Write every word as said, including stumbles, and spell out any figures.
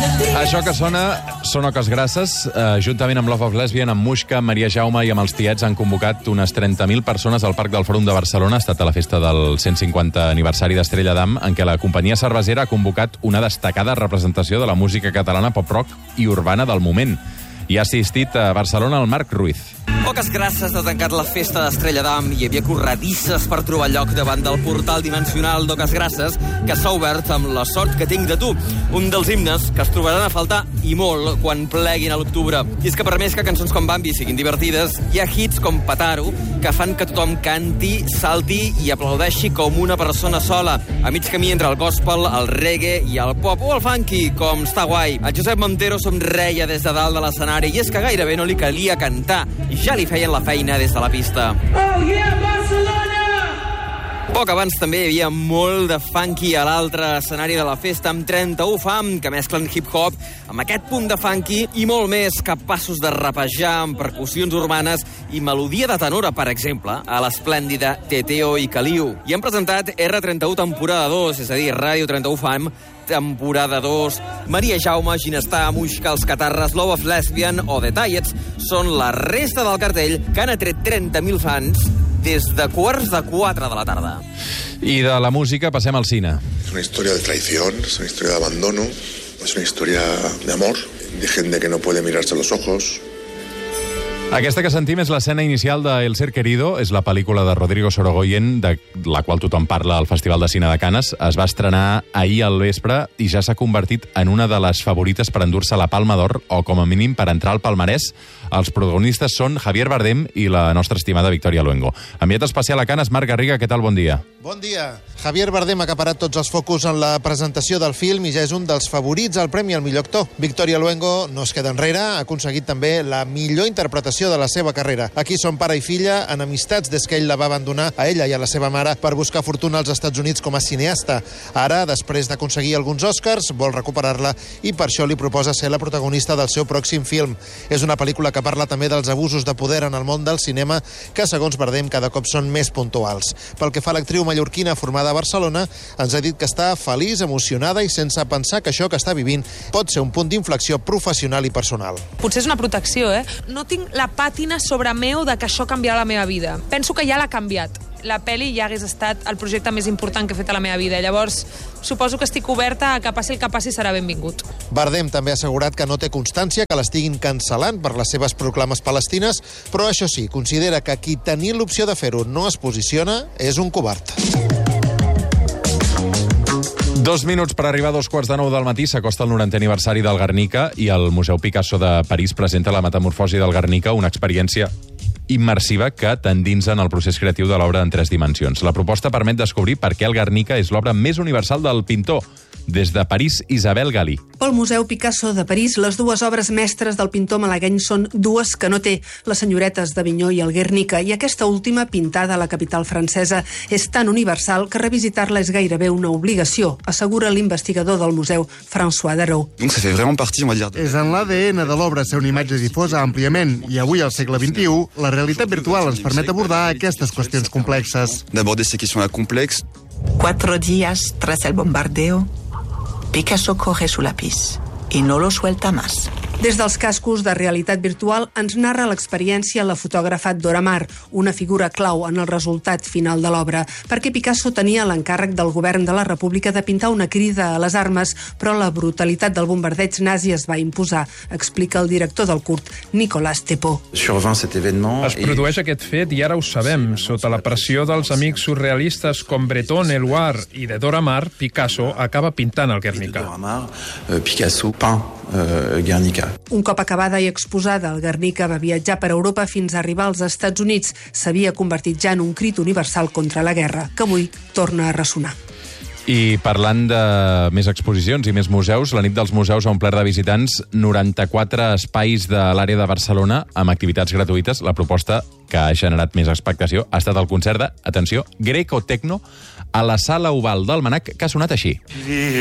Això que sona són Oques Grasses. Eh, juntament amb Love of Lesbian, amb Muixca, amb Maria Jaume i amb els Tiets han convocat unes trenta mil persones al Parc del Fòrum de Barcelona. Ha estat a la festa del cent cinquanta aniversari d'Estrella d'Am, en què la companyia cervesera ha convocat una destacada representació de la música catalana pop-rock i urbana del moment. Hi ha assistit a Barcelona el Marc Ruiz. Oques Grasses ha tancat la festa d'Estrella d'Am i hi havia corredisses per trobar lloc davant del portal dimensional d'Oques Grasses, que s'ha obert amb La sort que tinc de tu, un dels himnes que es trobaran a faltar i molt quan pleguin a l'octubre. I és que per més que cançons com Bambi siguin divertides, hi ha hits com Pataro que fan que tothom canti, salti i aplaudeixi com una persona sola, a mig camí entre el gospel, el reggae i el pop o el funky, com Està guai. El Josep Montero somreia des de dalt de l'escenari i és que gairebé no li calia cantar i ja li feien la feina des de la pista. Oh yeah, Barcelona! Poc abans també hi havia molt de funky a l'altre escenari de la festa, amb trenta-u fam que mesclen hip-hop amb aquest punt de funky i molt més, capaços de rapejar amb percussions urbanes i melodia de tenora, per exemple, a l'esplèndida Teteo i Caliu. I han presentat erre trenta-u temporada dos, és a dir, Ràdio trenta-u fam, temporada dos. Maria Jaume, Ginestar, Muixca, Els Catarres, Love of Lesbian o The Tiets són la resta del cartell que han atret trenta mil fans des de quarts de quatre de la tarda. I de la música passem al cine. Es una historia de traición, es una historia de abandono, es una historia de amor, de gente que no puede mirarse a los ojos. Aquesta que sentim és l'escena inicial de El ser querido, és la pel·lícula de Rodrigo Sorogoyen, de la qual tothom parla al Festival de Cine de Canes. Es va estrenar ahir al vespre i ja s'ha convertit en una de les favorites per endur-se la Palma d'Or, o com a mínim per entrar al palmarès. Els protagonistes són Javier Bardem i la nostra estimada Victoria Luengo. Enviat especial a Canes, Marc Garriga, què tal? Bon dia. Bon dia. Javier Bardem ha acaparat tots els focus en la presentació del film i ja és un dels favorits al Premi al millor actor. Victoria Luengo no es queda enrere, ha aconseguit també la millor interpretació de la seva carrera. Aquí són pare i filla, enemistats des que ell la va abandonar a ella i a la seva mare per buscar fortuna als Estats Units com a cineasta. Ara, després d'aconseguir alguns Oscars, vol recuperar-la i per això li proposa ser la protagonista del seu pròxim film. És una pel·lícula que parla també dels abusos de poder en el món del cinema que, segons Bardem, cada cop són més puntuals. Pel que fa a l'actriu mallorquina formada a Barcelona, ens ha dit que està feliç, emocionada i sense pensar que això que està vivint pot ser un punt d'inflexió professional i personal. Potser és una protecció, eh? No tinc la pàtina sobre meu de que això canviarà la meva vida. Penso que ja l'ha canviat. La pel·li ja hagués estat el projecte més important que he fet a la meva vida. Llavors, suposo que estic oberta a que passi el que passi serà benvingut. Bardem també ha assegurat que no té constància que l'estiguin cancel·lant per les seves proclames palestines, però això sí, considera que qui tenint l'opció de fer-ho no es posiciona és un covard. Dos minuts per arribar a dos quarts de nou del matí. S'acosta el norantè aniversari del Guernica i el Museu Picasso de París presenta la metamorfosi del Guernica, una experiència immersiva que t'endinsa en el procés creatiu de l'obra en tres dimensions. La proposta permet descobrir per què el Guernica és l'obra més universal del pintor. Des de París, Isabel Galí. Pel Museu Picasso de París, les dues obres mestres del pintor malagueny són dues que no té, les senyoretes d'Avinyó i el Guernica, i aquesta última, pintada a la capital francesa, és tan universal que revisitar-la és gairebé una obligació, assegura l'investigador del museu, François Darrow. És en l'A D N de l'obra ser una imatge difosa àmpliament, i avui, al segle vint-i-u, la realitat virtual ens permet abordar aquestes qüestions complexes. Cuatro días tras el bombardeo, Picasso coge su lápiz y no lo suelta más. Des dels cascos de realitat virtual ens narra l'experiència la fotògrafa Dora Maar, una figura clau en el resultat final de l'obra, perquè Picasso tenia l'encàrrec del govern de la República de pintar una crida a les armes, però la brutalitat del bombardeig nazi es va imposar, explica el director del curt, Nicolas Tepot. Es produeix aquest fet i ara ho sabem. Sota la pressió dels amics surrealistes com Breton, Éluard i de Dora Maar, Picasso acaba pintant el Guernica. Picasso peint Guernica. Un cop acabada i exposada, el Guernica va viatjar per Europa fins a arribar als Estats Units. S'havia convertit ja en un crit universal contra la guerra, que avui torna a ressonar. I parlant de més exposicions i més museus, la nit dels museus ha omplert de visitants noranta-quatre espais de l'àrea de Barcelona amb activitats gratuïtes. La proposta que ha generat més expectació ha estat el concert de, atenció, Greco Tecno a la Sala Oval del Mnac, que ha sonat així.